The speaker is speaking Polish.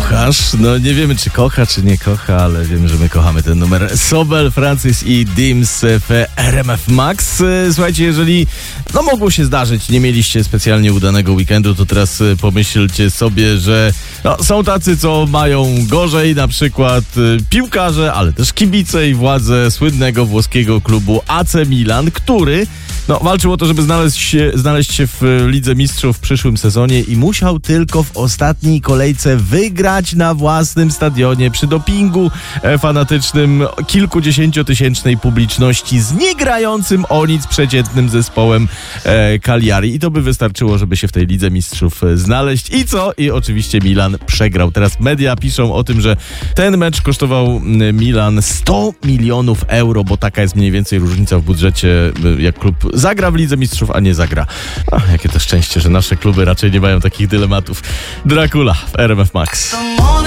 kochasz. No nie wiemy, czy kocha, czy nie kocha, ale wiemy, że my kochamy ten numer. Sobel, Francis i Dims w RMF Max. Słuchajcie, jeżeli mogło się zdarzyć, nie mieliście specjalnie udanego weekendu, to teraz pomyślcie sobie, że są tacy, co mają gorzej, na przykład piłkarze, ale też kibice i władze słynnego włoskiego klubu AC Milan, który walczył o to, żeby znaleźć się w Lidze Mistrzów w przyszłym sezonie i musiał tylko w ostatniej kolejce wygrać na własnym stadionie przy dopingu fanatycznym kilkudziesięciotysięcznej publiczności z niegrającym o nic przeciętnym zespołem Cagliari. I to by wystarczyło, żeby się w tej Lidze Mistrzów znaleźć. I co? I oczywiście Milan przegrał. Teraz media piszą o tym, że ten mecz kosztował Milan 100 milionów euro, bo taka jest mniej więcej różnica w budżecie, jak klub zagra w Lidze Mistrzów, a nie zagra. Jakie to szczęście, że nasze kluby raczej nie mają takich dylematów. Dracula w RMF Max.